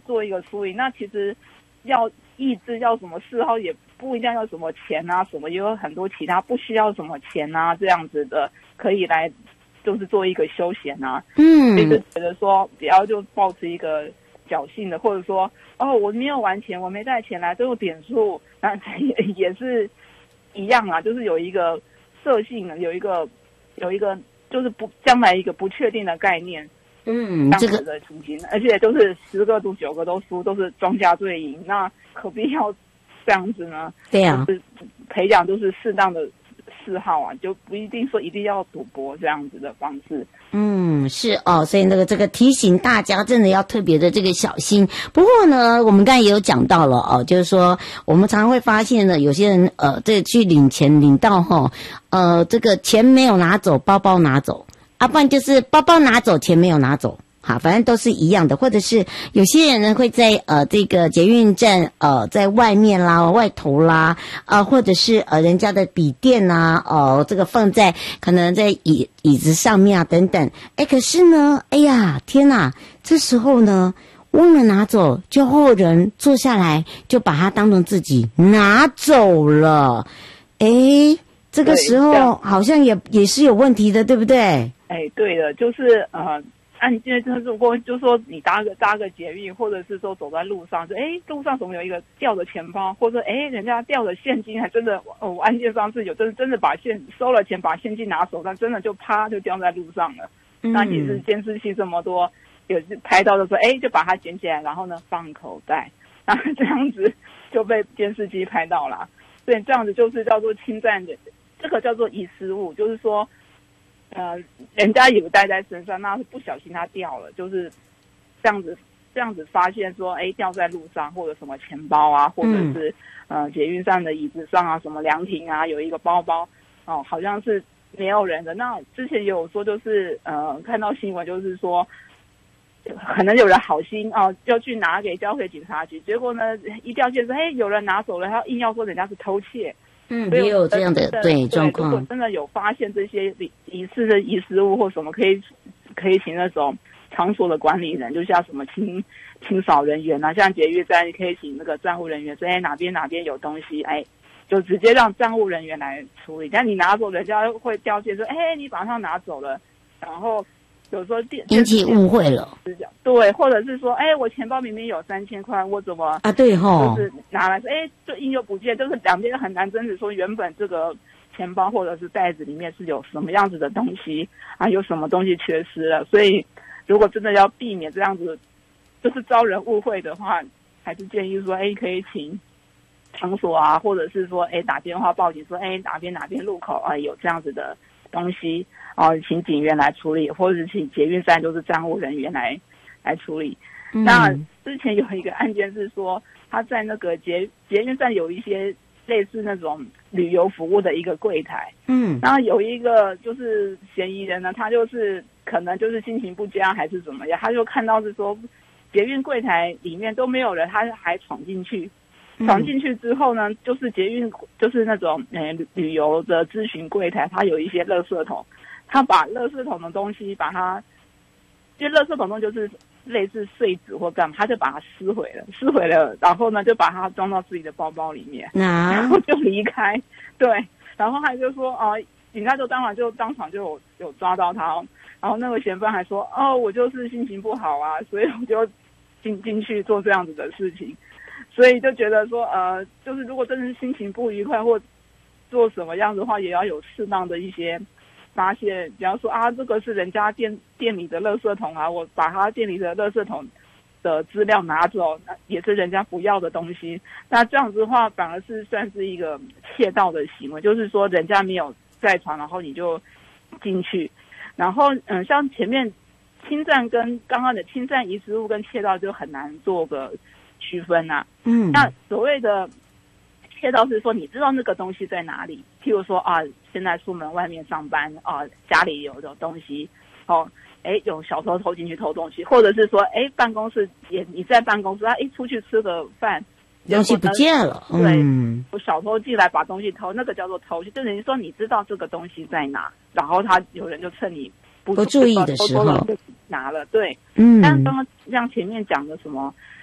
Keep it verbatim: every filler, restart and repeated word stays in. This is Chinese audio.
做一个处理。那其实要意志要什么嗜好也不一定要什么钱啊，什么也有很多其他不需要什么钱啊这样子的可以来就是做一个休闲啊。 嗯， 就是觉得说不要就抱持一个侥幸的，或者说哦我没有玩钱，我没带钱来都有点数，那也也是一样啦，就是有一个设性，有一个有一个就是不将来一个不确定的概念。 嗯， 这样子的情形，而且都是十个赌九个都输，都是庄家最赢，那何必要这样子呢？ 对啊， 就是培养都是适当的嗜好啊，就不一定说一定要赌博这样子的方式。 嗯，是哦，所以那个这个提醒大家真的要特别的这个小心。不过呢，我们刚才也有讲到了哦，就是说我们常常会发现呢，有些人呃，这去领钱领到哈，呃，这个钱没有拿走，包包拿走。啊，不然就是包包拿走，钱没有拿走，好，反正都是一样的。或者是有些人呢会在呃这个捷运站呃在外面啦、外头啦，啊、呃，或者是呃人家的笔电啊，哦、呃，这个放在可能在椅椅子上面啊等等。哎，可是呢，哎呀，天哪，这时候呢忘了拿走，就后人坐下来就把它当成自己拿走了。哎，这个时候好像也也是有问题的，对不对？ 哎，对的，就是呃，按键就是如果就说你搭个搭个捷运，或者是说走在路上，就哎路上怎么有一个掉的钱包，或者哎人家掉的现金，还真的哦，我按键上是有真的真的把现收了钱，把现金拿走，但真的就啪就掉在路上了。嗯、那也是监视器这么多，有拍到的时候，哎就把它捡起来，然后呢放口袋，然后这样子就被监视器拍到了。所以这样子就是叫做侵占的，这个叫做遗失物，就是说。呃，人家有带在身上，那是不小心它掉了，就是这样子，这样子发现说，哎，掉在路上，或者什么钱包啊，或者是、嗯、呃捷运上的椅子上啊，什么凉亭啊，有一个包包，哦，好像是没有人的。那之前也有说，就是呃，看到新闻，就是说，可能有人好心哦，就去拿给交给警察局，结果呢，一调监说，哎，有人拿走了，他硬要说人家是偷窃。 嗯，也有这样的对状况。 如果真的有发现这些疑似的遗失物或什么，可以可以请那种场所的管理人，就像什么清清扫人员啊，像捷运站可以请那个站务人员说，哎哪边哪边有东西，哎就直接让站务人员来处理。但你拿走，人家会调解说，哎你把它拿走了，然后有时候引起误会了。 对，或者是说，哎，我钱包明明有三千块，我怎么啊？对吼， 就是拿来说，哎，就硬又不见，就是两边很难争执，说原本这个钱包或者是袋子里面是有什么样子的东西啊，有什么东西缺失了。所以，如果真的要避免这样子，就是招人误会的话，还是建议说，哎，可以请场所啊，或者是说，哎，打电话报警说，哎，哪边哪边路口啊有这样子的东西。哦，请警员来处理，或者是请捷运站都是站务人员来来处理。嗯、那之前有一个案件是说，他在那个捷捷运站有一些类似那种旅游服务的一个柜台，嗯，然后有一个就是嫌疑人呢，他就是可能就是心情不佳还是怎么样，他就看到是说捷运柜台里面都没有人，他还闯进去。闯进去之后呢，就是捷运就是那种呃旅游的咨询柜台，它有一些垃圾桶。他把垃圾桶的东西把它，就垃圾桶中就是类似碎纸或干嘛，他就把它撕毁了，撕毁了，然后呢就把它装到自己的包包里面，啊、然后就离开。对，然后他就说啊、呃，警察就当然就当场就有有抓到他，然后那个嫌犯还说哦，我就是心情不好啊，所以我就进进去做这样子的事情，所以就觉得说呃，就是如果真的是心情不愉快或做什么样子的话，也要有适当的一些。发现，比方说啊，这个是人家店店里的垃圾桶啊，我把他店里的垃圾桶的资料拿走，那也是人家不要的东西。那这样子的话，反而是算是一个窃盗的行为，就是说人家没有在场，然后你就进去，然后嗯，像前面侵占跟刚刚的侵占遗失物跟窃盗就很难做个区分啊。嗯，那所谓的。窃盗是说你知道那个东西在哪里，譬如说啊，现在出门外面上班啊，家里有的东西，哦，哎，有小偷偷进去偷东西，或者是说，哎，办公室也你在办公室，他一出去吃个饭， 东西不见了， 对， 嗯， 有小偷进来把东西偷，那个叫做偷，就等于说你知道这个东西在哪，然后他有人就趁你不不注意的时候就拿了，对， 嗯， 但刚刚像前面讲的什么。